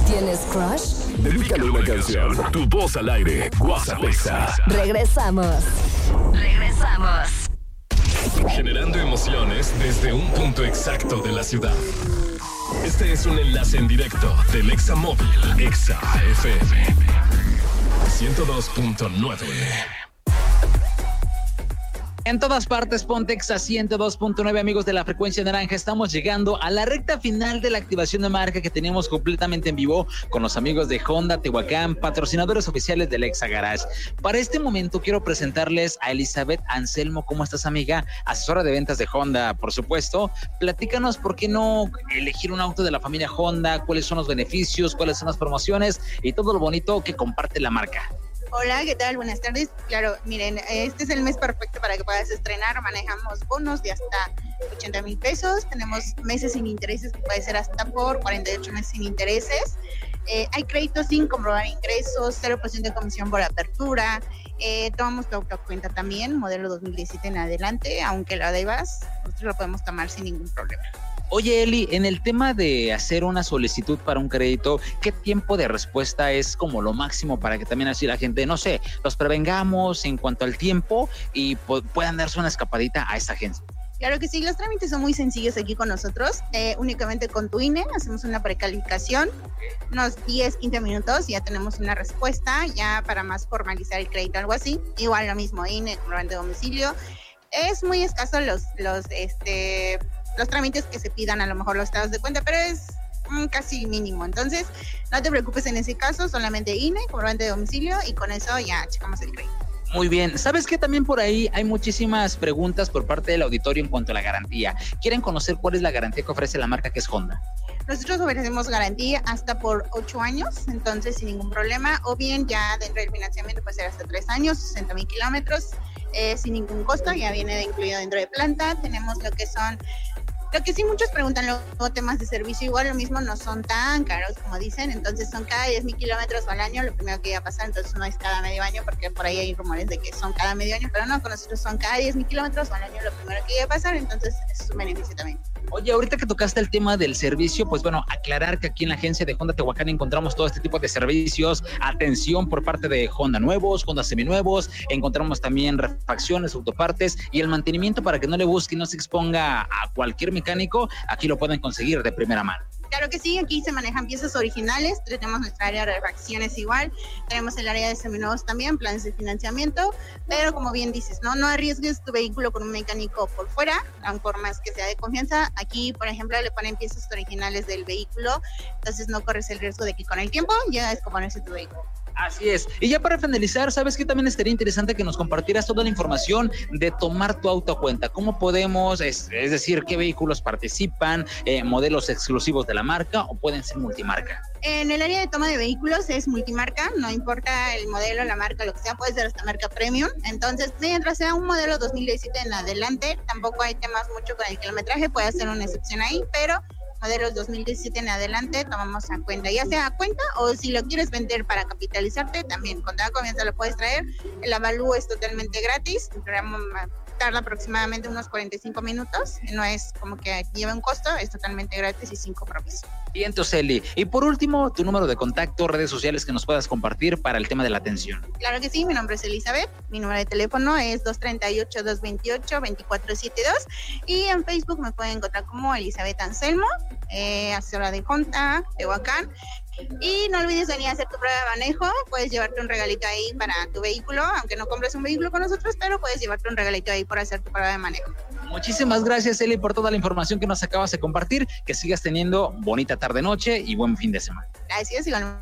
¿Tienes crush? Dedícale una canción. Tu voz al aire. WhatsApp Exa. Regresamos. Generando emociones desde un punto exacto de la ciudad. Este es un enlace en directo del Exa Móvil. Exa FM 102.9. En todas partes, ponte Exa 102.9, amigos de la frecuencia naranja. Estamos llegando a la recta final de la activación de marca que teníamos completamente en vivo con los amigos de Honda Tehuacán, patrocinadores oficiales del Exa Garage. Para este momento quiero presentarles a Elizabeth Anselmo. ¿Cómo estás, amiga? Asesora de ventas de Honda, por supuesto. Platícanos por qué no elegir un auto de la familia Honda, cuáles son los beneficios, cuáles son las promociones y todo lo bonito que comparte la marca. Hola, ¿qué tal? Buenas tardes. Claro, miren, este es el mes perfecto para que puedas estrenar. Manejamos bonos de hasta 80,000 pesos. Tenemos meses sin intereses, que puede ser hasta por 48 meses sin intereses. Hay créditos sin comprobar ingresos, 0% de comisión por apertura. Tomamos tu autocuenta también, modelo 2017 en adelante. Aunque la debas, nosotros lo podemos tomar sin ningún problema. Oye, Eli, en el tema de hacer una solicitud para un crédito, ¿qué tiempo de respuesta es como lo máximo para que también así la gente, no sé, los prevengamos en cuanto al tiempo y puedan darse una escapadita a esta agencia? Claro que sí, los trámites son muy sencillos aquí con nosotros. Únicamente con tu INE hacemos una precalificación, unos 10, 15 minutos, ya tenemos una respuesta, ya para más formalizar el crédito, algo así. Igual lo mismo, INE, comprobante de domicilio. Es muy escaso los trámites que se pidan, a lo mejor los estados de cuenta, pero es casi mínimo. Entonces, no te preocupes en ese caso, solamente INE, comprobante de domicilio, y con eso ya checamos el crédito. Muy bien. ¿Sabes qué? También por ahí hay muchísimas preguntas por parte del auditorio en cuanto a la garantía. ¿Quieren conocer cuál es la garantía que ofrece la marca que es Honda? Nosotros ofrecemos garantía hasta por 8 años, entonces sin ningún problema, o bien ya dentro del financiamiento puede ser hasta 3 años, 60,000 kilómetros, sin ningún costo, ya viene incluido dentro de planta. Tenemos lo que sí muchos preguntan, luego temas de servicio, igual lo mismo, no son tan caros como dicen, entonces son cada 10,000 kilómetros al año, lo primero que iba a pasar, entonces no es cada medio año, porque por ahí hay rumores de que son cada medio año, pero no, con nosotros son cada 10,000 kilómetros al año lo primero que iba a pasar, entonces es un beneficio también. Oye, ahorita que tocaste el tema del servicio, pues bueno, aclarar que aquí en la agencia de Honda Tehuacán encontramos todo este tipo de servicios, atención por parte de Honda nuevos, Honda seminuevos, encontramos también refacciones, autopartes y el mantenimiento para que no le busque y no se exponga a cualquier mecánico, aquí lo pueden conseguir de primera mano. Claro que sí, aquí se manejan piezas originales, tenemos nuestra área de refacciones igual, tenemos el área de seminuevos también, planes de financiamiento, pero como bien dices, no arriesgues tu vehículo con un mecánico por fuera, aun por más que sea de confianza. Aquí, por ejemplo, le ponen piezas originales del vehículo, entonces no corres el riesgo de que con el tiempo llegue a descomponerse tu vehículo. Así es. Y ya para finalizar, ¿sabes qué? También estaría interesante que nos compartieras toda la información de tomar tu auto a cuenta. ¿Cómo podemos, es decir, qué vehículos participan, modelos exclusivos de la marca o pueden ser multimarca? En el área de toma de vehículos es multimarca, no importa el modelo, la marca, lo que sea, puede ser hasta marca premium. Entonces, mientras sea un modelo 2017 en adelante, tampoco hay temas mucho con el kilometraje, puede hacer una excepción ahí, pero modelos 2017 en adelante tomamos a cuenta, ya sea a cuenta o si lo quieres vender para capitalizarte, también con toda confianza lo puedes traer. El avalúo es totalmente gratis, el programa tarda aproximadamente unos 45 minutos, no es como que lleve un costo, es totalmente gratis y sin compromiso. Bien, Eli. Y por último, tu número de contacto, redes sociales que nos puedas compartir para el tema de la atención. Claro que sí, mi nombre es Elizabeth, mi número de teléfono es 238-228-2472 y en Facebook me pueden encontrar como Elizabeth Anselmo, asesora de Honda Tehuacán. Y no olvides venir a hacer tu prueba de manejo, puedes llevarte un regalito ahí para tu vehículo, aunque no compres un vehículo con nosotros, pero puedes llevarte un regalito ahí por hacer tu prueba de manejo. Muchísimas gracias, Eli, por toda la información que nos acabas de compartir, que sigas teniendo bonita tarde-noche y buen fin de semana. Gracias, igualmente.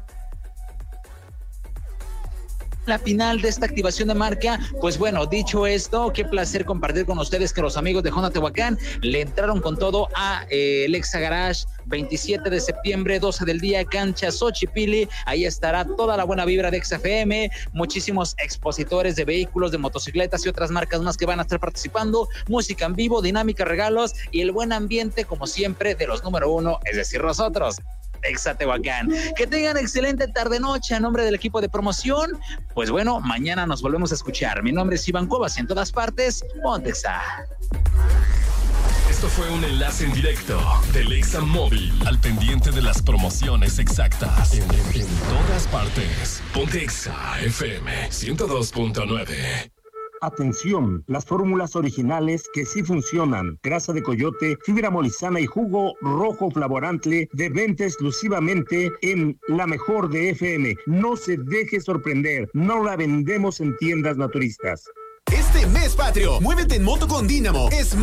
La final de esta activación de marca, pues bueno, dicho esto, qué placer compartir con ustedes que los amigos de Honda Tehuacán le entraron con todo a el Exa Garage, 27 de septiembre, 12 del día, cancha Xochipilli, ahí estará toda la buena vibra de Exa FM, muchísimos expositores de vehículos, de motocicletas y otras marcas más que van a estar participando, música en vivo, dinámica, regalos y el buen ambiente como siempre de los número uno, es decir, nosotros. Exa Tehuacán. Que tengan excelente tarde-noche a nombre del equipo de promoción. Pues bueno, mañana nos volvemos a escuchar. Mi nombre es Iván Cuevas y en todas partes, ponte Exa. Esto fue un enlace en directo del Exa Móvil. Al pendiente de las promociones exactas. En todas partes. Ponte Exa FM 102.9. Atención, las fórmulas originales que sí funcionan. Grasa de coyote, fibra molizana y jugo rojo flavorante de venta exclusivamente en La Mejor de FM. No se deje sorprender, no la vendemos en tiendas naturistas. Este mes patrio, muévete en moto con Dínamo. Es